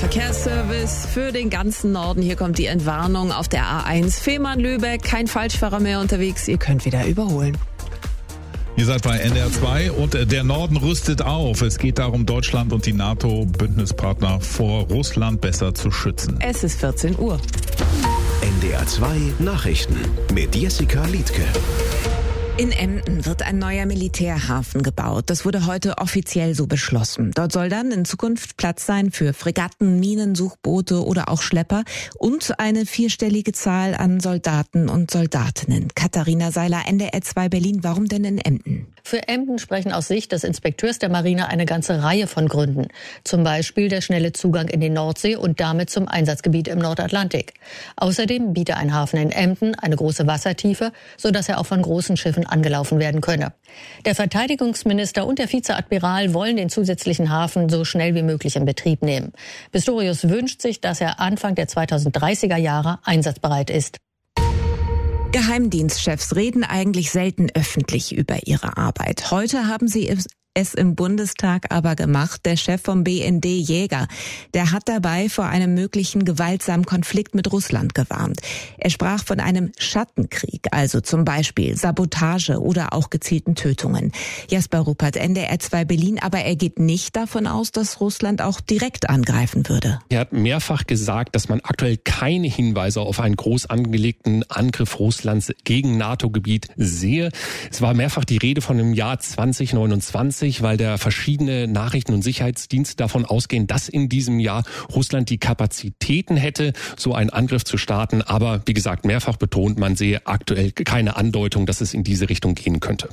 Verkehrsservice für den ganzen Norden. Hier kommt die Entwarnung auf der A1 Fehmarn-Lübeck. Kein Falschfahrer mehr unterwegs. Ihr könnt wieder überholen. Ihr seid bei NDR 2 und der Norden rüstet auf. Es geht darum, Deutschland und die NATO-Bündnispartner vor Russland besser zu schützen. Es ist 14 Uhr. NDR 2 Nachrichten mit Jessica Liedtke. In Emden wird ein neuer Militärhafen gebaut. Das wurde heute offiziell so beschlossen. Dort soll dann in Zukunft Platz sein für Fregatten, Minensuchboote oder auch Schlepper und eine 4-stellige Zahl an Soldaten und Soldatinnen. Katharina Seiler, NDR 2 Berlin. Warum denn in Emden? Für Emden sprechen aus Sicht des Inspekteurs der Marine eine ganze Reihe von Gründen. Zum Beispiel der schnelle Zugang in die Nordsee und damit zum Einsatzgebiet im Nordatlantik. Außerdem biete ein Hafen in Emden eine große Wassertiefe, sodass er auch von großen Schiffen angelaufen werden könne. Der Verteidigungsminister und der Vizeadmiral wollen den zusätzlichen Hafen so schnell wie möglich in Betrieb nehmen. Pistorius wünscht sich, dass er Anfang der 2030er Jahre einsatzbereit ist. Geheimdienstchefs reden eigentlich selten öffentlich über ihre Arbeit. Heute haben sie es im Bundestag aber gemacht. Der Chef vom BND Jäger, der hat dabei vor einem möglichen gewaltsamen Konflikt mit Russland gewarnt. Er sprach von einem Schattenkrieg, also zum Beispiel Sabotage oder auch gezielten Tötungen. Jasper Ruppert, NDR 2 Berlin, aber er geht nicht davon aus, dass Russland auch direkt angreifen würde. Er hat mehrfach gesagt, dass man aktuell keine Hinweise auf einen groß angelegten Angriff Russlands gegen NATO-Gebiet sehe. Es war mehrfach die Rede von dem Jahr 2029, weil der verschiedene Nachrichten- und Sicherheitsdienste davon ausgehen, dass in diesem Jahr Russland die Kapazitäten hätte, so einen Angriff zu starten. Aber wie gesagt, mehrfach betont, man sehe aktuell keine Andeutung, dass es in diese Richtung gehen könnte.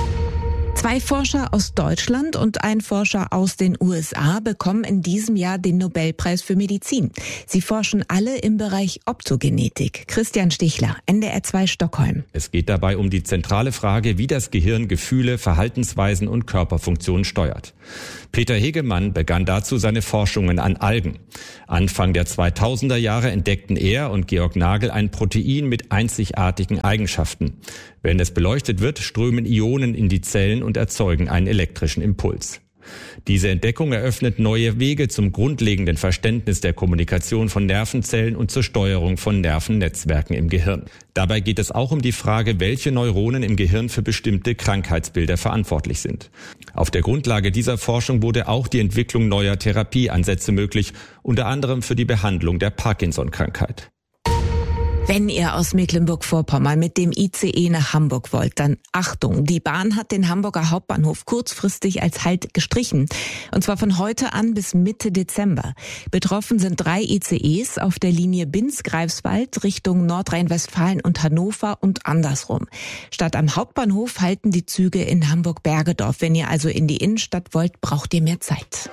2 Forscher aus Deutschland und ein Forscher aus den USA bekommen in diesem Jahr den Nobelpreis für Medizin. Sie forschen alle im Bereich Optogenetik. Christian Stichler, NDR 2 Stockholm. Es geht dabei um die zentrale Frage, wie das Gehirn Gefühle, Verhaltensweisen und Körperfunktionen steuert. Peter Hegemann begann dazu seine Forschungen an Algen. Anfang der 2000er Jahre entdeckten er und Georg Nagel ein Protein mit einzigartigen Eigenschaften. Wenn es beleuchtet wird, strömen Ionen in die Zellen und erzeugen einen elektrischen Impuls. Diese Entdeckung eröffnet neue Wege zum grundlegenden Verständnis der Kommunikation von Nervenzellen und zur Steuerung von Nervennetzwerken im Gehirn. Dabei geht es auch um die Frage, welche Neuronen im Gehirn für bestimmte Krankheitsbilder verantwortlich sind. Auf der Grundlage dieser Forschung wurde auch die Entwicklung neuer Therapieansätze möglich, unter anderem für die Behandlung der Parkinson-Krankheit. Wenn ihr aus Mecklenburg-Vorpommern mit dem ICE nach Hamburg wollt, dann Achtung, die Bahn hat den Hamburger Hauptbahnhof kurzfristig als Halt gestrichen. Und zwar von heute an bis Mitte Dezember. Betroffen sind 3 ICEs auf der Linie Binz-Greifswald Richtung Nordrhein-Westfalen und Hannover und andersrum. Statt am Hauptbahnhof halten die Züge in Hamburg-Bergedorf. Wenn ihr also in die Innenstadt wollt, braucht ihr mehr Zeit.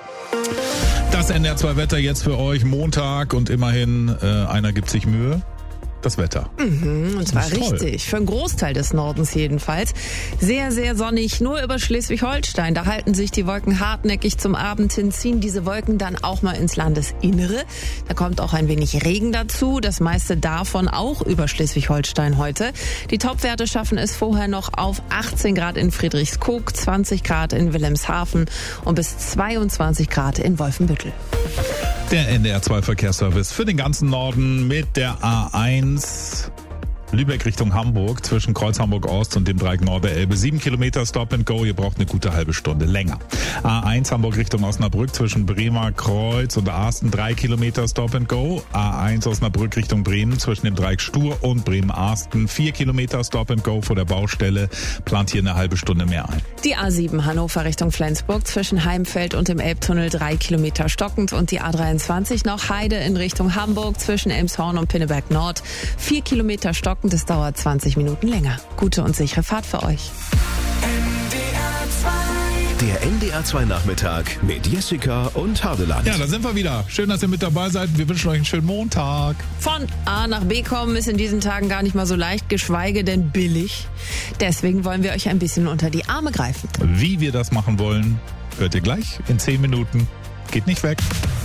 Das NDR 2 Wetter jetzt für euch. Montag und immerhin einer gibt sich Mühe. Das Wetter. Und zwar richtig. Für einen Großteil des Nordens jedenfalls. Sehr, sehr sonnig. Nur über Schleswig-Holstein. Da halten sich die Wolken hartnäckig zum Abend hin, ziehen diese Wolken dann auch mal ins Landesinnere. Da kommt auch ein wenig Regen dazu. Das meiste davon auch über Schleswig-Holstein heute. Die Topwerte schaffen es vorher noch auf 18 Grad in Friedrichskoog, 20 Grad in Wilhelmshaven und bis 22 Grad in Wolfenbüttel. Der NDR 2 Verkehrsservice für den ganzen Norden mit der A1 Lübeck Richtung Hamburg zwischen Kreuz Hamburg-Ost und dem Dreieck Nord-Elbe. 7 Kilometer Stop and Go. Ihr braucht eine gute halbe Stunde länger. A1 Hamburg Richtung Osnabrück zwischen Bremer Kreuz und Arsten. 3 Kilometer Stop and Go. A1 Osnabrück Richtung Bremen zwischen dem Dreieck Stur und Bremen-Arsten. 4 Kilometer Stop and Go vor der Baustelle. Plant hier eine halbe Stunde mehr ein. Die A7 Hannover Richtung Flensburg zwischen Heimfeld und dem Elbtunnel 3 Kilometer stockend. Und die A23 noch Heide in Richtung Hamburg zwischen Elmshorn und Pinneberg Nord. 4 Kilometer stockend. Das dauert 20 Minuten länger. Gute und sichere Fahrt für euch. Der NDR 2 Nachmittag mit Jessica und Hadeland. Ja, da sind wir wieder. Schön, dass ihr mit dabei seid. Wir wünschen euch einen schönen Montag. Von A nach B kommen ist in diesen Tagen gar nicht mal so leicht, geschweige denn billig. Deswegen wollen wir euch ein bisschen unter die Arme greifen. Wie wir das machen wollen, hört ihr gleich in 10 Minuten. Geht nicht weg.